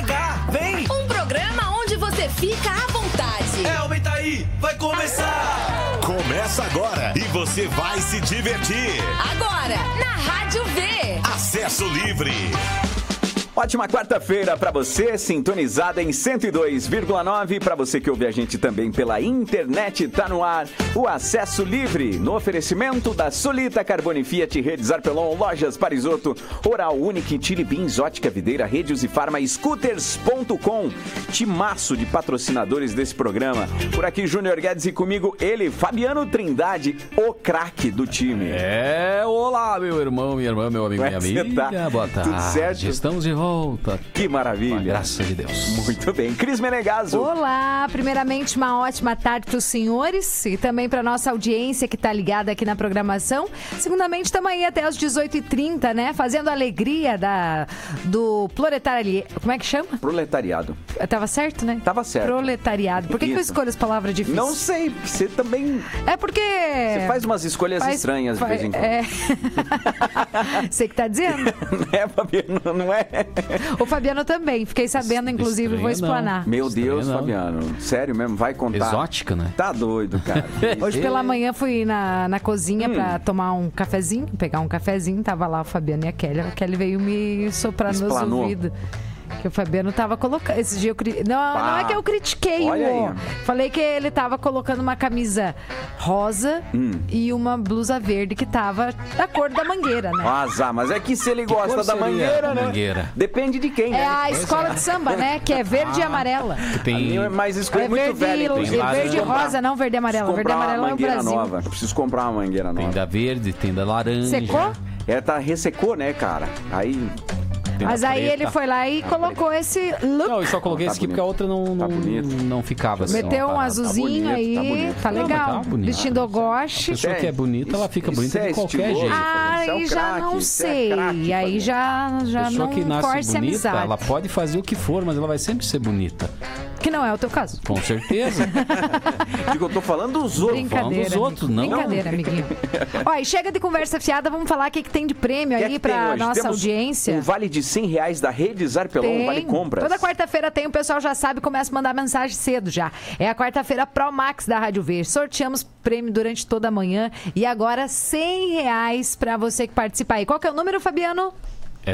cá, vem! Um programa onde você fica à vontade. Aumenta aí, vai começar! Começa agora e você vai se divertir. Agora, na Rádio V. Acesso livre. Ótima quarta-feira para você, sintonizada em 102,9. Para você que ouve a gente também pela internet, tá no ar o Acesso Livre, no oferecimento da Solita, Carbone Fiat, Redes Arpelon, Lojas Parisoto, Oral Unique, Chili Beans, Ótica Videira, Redios e Farma, Scooters.com. Timaço de patrocinadores desse programa. Por aqui, Júnior Guedes e comigo, ele, Fabiano Trindade, o craque do time. Olá, meu irmão, minha irmã, meu amigo, minha amiga. Tá? Boa tarde. Tudo certo? Estamos de volta. Que maravilha. Graças a Deus. Muito bem. Cris Menegaso. Olá, primeiramente uma ótima tarde para os senhores e também para nossa audiência que está ligada aqui na programação. Segundamente, estamos aí até às 18h30, né? Fazendo a alegria do proletariado. Como é que chama? Proletariado. Tava certo, né? Tava certo. Proletariado. Por que eu escolho as palavras difíceis? Não sei, porque você também... É porque... Você faz umas escolhas estranhas de vez em quando. Você que tá dizendo? É, Fabiano, não é? O Fabiano também. Fiquei sabendo, inclusive, vou explanar. Meu Deus, não. Fabiano. Sério mesmo? Vai contar. Exótica, né? Tá doido, cara. Hoje pela manhã fui na cozinha pra tomar um cafezinho, pegar um cafezinho, tava lá o Fabiano e a Kelly. A Kelly veio me soprar nos ouvidos. Que o Fabiano tava colocando. Esse dia não é que eu critiquei o. Falei que ele tava colocando uma camisa rosa e uma blusa verde que tava da cor da mangueira, né? Azar, mas é que se ele gosta da mangueira, né? Mangueira. Depende de quem, né? É a escola de samba, né? Que é verde e amarela. Tem... É mais escolha, É muito velho. verde e rosa, não verde e amarela. Verde e amarela é o Brasil. Nova. Eu preciso comprar uma mangueira nova. Tem da verde, tem da laranja. Secou? Ressecou, né, cara? Aí... Mas aí ele foi lá e colocou esse look. Não, eu só coloquei esse aqui porque a outra não ficava assim. Meteu um azulzinho aí, tá legal. Vestindo goche. A pessoa que é bonita, ela fica bonita de qualquer jeito. Aí já não sei. E aí já pessoa que não nasce force bonita, amizade. ela pode fazer o que for, mas ela vai sempre ser bonita. Que não é o teu caso. Com certeza. Digo, eu tô falando dos outros. Falando dos outros, não. Brincadeira, amiguinho. Ó, e chega de conversa fiada, vamos falar o que tem de prêmio aí pra nossa audiência. Um vale de R$100 da Redes Arpelon, vale compras. Toda quarta-feira tem, o pessoal já sabe, começa a mandar mensagem cedo já. É a quarta-feira Pro Max da Rádio V. Sorteamos prêmio durante toda a manhã e agora R$100 pra você que participar aí. Qual que é o número, Fabiano? É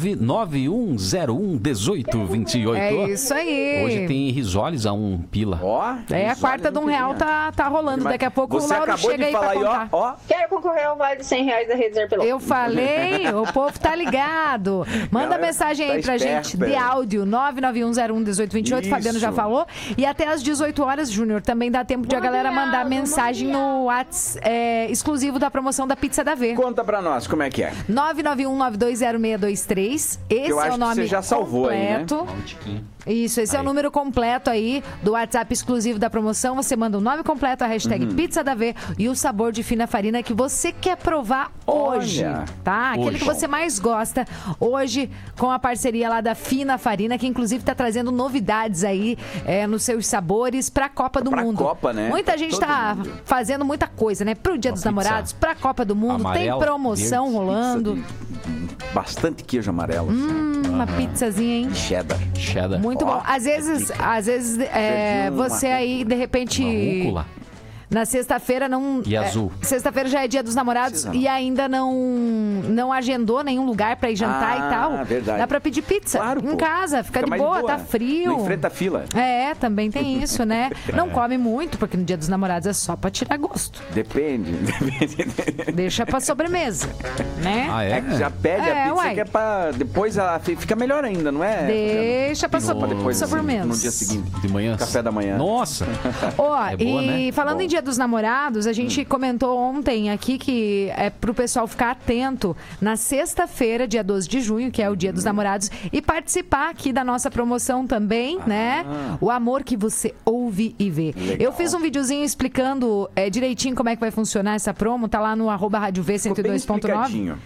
991011828. É isso aí. Hoje tem risoles a 1 pila. Ó, a quarta de R$1 tá rolando. Daqui a pouco você o Lauro acabou chega de aí falar pra contar. ó. Quero concorrer ao vale de R$100 da Rede Arpelon. Eu falei, o povo tá ligado. Manda Galera, mensagem aí pra gente de áudio, 991011828, Fabiano já falou. E até às 18 horas, Júnior, também dá tempo de a galera mandar mensagem no WhatsApp exclusivo da promoção da Pizza da V. Conta pra nós, como é que é? 991920623. Esse é o nome que você já salvou completo. Aí, né? Isso, esse é o número completo aí do WhatsApp exclusivo da promoção. Você manda o nome completo, a hashtag Pizza da V e o sabor de fina farina que você quer provar hoje, tá? Aquele que você mais gosta hoje com a parceria lá da Fina Farina, que inclusive tá trazendo novidades aí nos seus sabores pra Copa do Mundo. Copa, né? Muita gente tá fazendo muita coisa, né? Pro Dia dos Namorados, pra Copa do Mundo, amarelo, tem promoção rolando. Bastante queijo amarelo. Uma pizzazinha, hein? Cheddar. Muito bom. Às vezes você aí, de repente... Rúcula. Na sexta-feira não... E azul. Sexta-feira já é dia dos namorados e ainda não agendou nenhum lugar pra ir jantar e tal. Verdade. Dá pra pedir pizza em casa, fica de boa, tá frio. Não enfrenta a fila. Também tem isso, né? Não come muito, porque no dia dos namorados é só pra tirar gosto. Depende. Deixa pra sobremesa, né? Já pede a pizza uai. que é pra... Depois ela fica melhor ainda, não é? Deixa pra depois, sobremesa. No dia seguinte. De manhã. Café da manhã. Nossa! Ó, boa, né? Falando em Dia dos Namorados, a gente comentou ontem aqui que é pro pessoal ficar atento na sexta-feira, dia 12 de junho, que é o Dia dos Namorados, e participar aqui da nossa promoção também, né? O amor que você ouve e vê. Legal. Eu fiz um videozinho explicando direitinho como é que vai funcionar essa promo, tá lá no @RádioV102.9.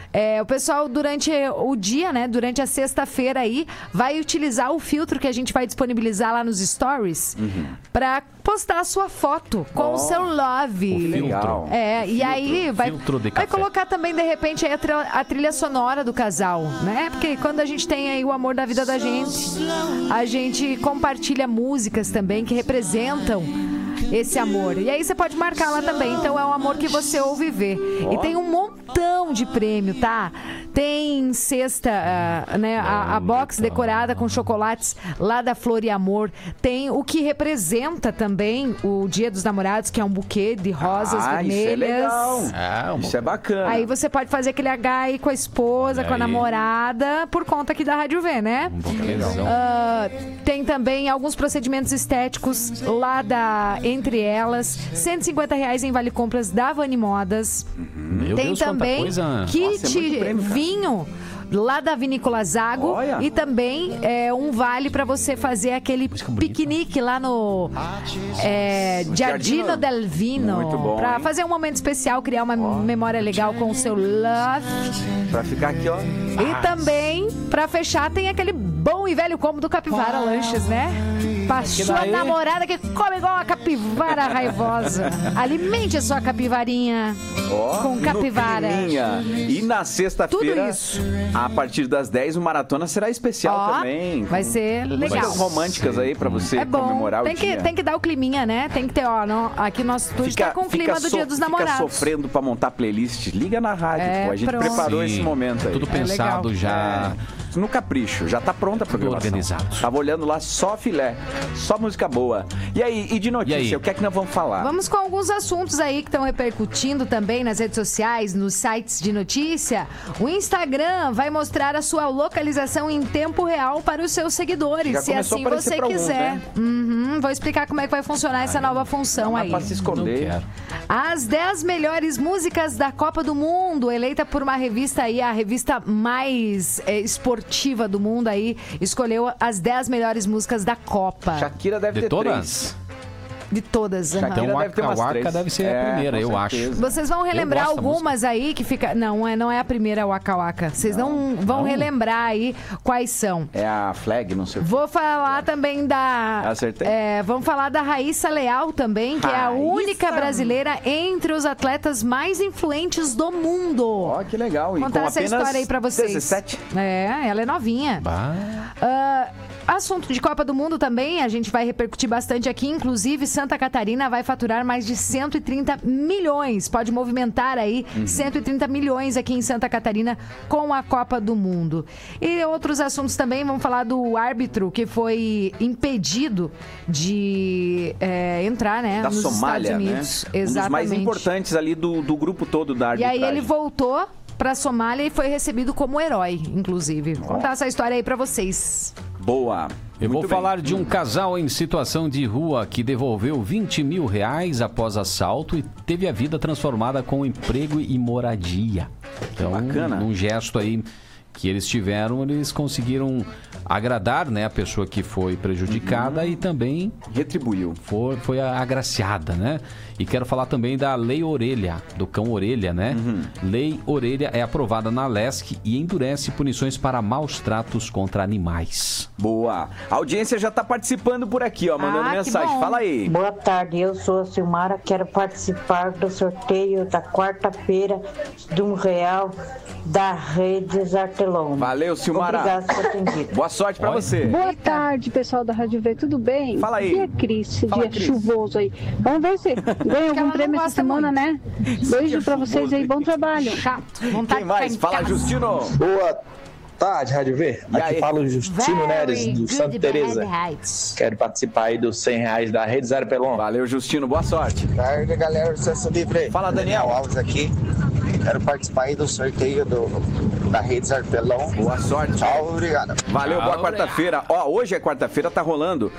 O pessoal, durante o dia, né? Durante a sexta-feira aí, vai utilizar o filtro que a gente vai disponibilizar lá nos stories pra postar a sua foto com o seu love. Legal. E aí vai colocar também, de repente, aí a trilha sonora do casal, né? Porque quando a gente tem aí o amor da vida da gente, a gente compartilha músicas também que representam esse amor. E aí você pode marcar lá também. Então é um amor que você ouve e vê. E tem um montão de prêmio, tá? Tem cesta, né? A box decorada com chocolates lá da Flor e Amor. Tem o que representa também o Dia dos Namorados, que é um buquê de rosas vermelhas. Isso é legal. Isso é bacana. Aí você pode fazer aquele H aí com a esposa, com a namorada, por conta aqui da Rádio V, né? Tem também alguns procedimentos estéticos lá Entre Elas, R$150 em Vale Compras da Vani Modas. Tem também kit vinho lá da Vinícola Zago. E também um vale para você fazer aquele piquenique lá no Giardino del Vino. Muito bom, para fazer um momento especial, criar uma memória legal com o seu love. Pra ficar aqui, ó. E também, pra fechar, tem aquele bom e velho combo do Capivara Lanches, né? Pra sua namorada que come igual a capivara raivosa. Alimente a sua capivarinha com capivara. E na sexta-feira, tudo isso. a partir das 10, o Maratona será especial também. Vai ser legal. Coisas românticas aí pra você comemorar o dia. Tem que dar o climinha, né? Tem que ter, aqui no nosso estúdio tá com o clima do Dia dos Namorados. Fica sofrendo pra montar playlist. Liga na rádio, pô. A gente preparou esse momento aí. Tudo pensado já. No capricho, já tá pronta a programação. Organizado. Tava olhando lá só filé, só música boa. E aí, e de notícia, o que é que nós vamos falar? Vamos com alguns assuntos aí que estão repercutindo também nas redes sociais, nos sites de notícia. O Instagram vai mostrar a sua localização em tempo real para os seus seguidores, se assim você quiser. Vou explicar como é que vai funcionar essa nova função aí. Pra se esconder. As 10 melhores músicas da Copa do Mundo, eleita por uma revista aí, a revista mais esportiva do mundo aí, escolheu as 10 melhores músicas da Copa. Shakira deve ter todas. 3. De todas. Então a Waka deve ser a primeira, eu acho. Vocês vão relembrar algumas aí que fica... Não é a primeira Waka Waka. Vocês não vão relembrar aí quais são. É a Flag, não sei o que. Vou falar também da... Acertei. Vamos falar da Raíssa Leal também, que é a única brasileira entre os atletas mais influentes do mundo. Ó, que legal. Vou contar essa história aí pra vocês. 17? Ela é novinha. Assunto de Copa do Mundo também, a gente vai repercutir bastante aqui, inclusive Santa Catarina vai faturar mais de 130 milhões, pode movimentar aí 130 milhões aqui em Santa Catarina com a Copa do Mundo. E outros assuntos também, vamos falar do árbitro que foi impedido de entrar, né, da nos Somália, Estados Unidos. Né? Exatamente. Um dos mais importantes ali do grupo todo da arbitragem. E aí ele voltou pra Somália e foi recebido como herói, inclusive. Vou contar essa história aí pra vocês. Boa. Eu vou falar de um casal em situação de rua que devolveu R$20 mil após assalto e teve a vida transformada com emprego e moradia. Então, bacana. Num gesto aí que eles tiveram, eles conseguiram agradar, né, a pessoa que foi prejudicada e também retribuiu. Foi agraciada, né? E quero falar também da Lei Orelha, do cão Orelha, né? Lei Orelha é aprovada na LESC e endurece punições para maus tratos contra animais. Boa. A audiência já está participando por aqui, ó, mandando mensagem. Fala aí. Boa tarde, eu sou a Silmara, quero participar do sorteio da quarta-feira de R$1 da Rede Artelon. Valeu, Silmara. Obrigado por atender. Boa sorte pra você. Boa tarde, pessoal da Rádio V, tudo bem? Fala aí. Dia Cris, dia chuvoso aí. Vamos ver se ganha algum prêmio essa semana, né? Beijo pra vocês aí, bom trabalho. Quem mais? Fala, Justino. Boa tarde, Rádio V. Aqui fala o Justino Neres, do Santa Teresa. Quero participar aí dos R$100 da Rede Zero Pelon. Valeu, Justino. Boa sorte. Boa tarde, galera do Acesso Livre. Fala, Daniel Alves aqui. Quero participar aí do sorteio da Rede Zero Pelon. Boa sorte. Tchau, obrigado. Valeu, boa quarta-feira. Ó, hoje é quarta-feira, tá rolando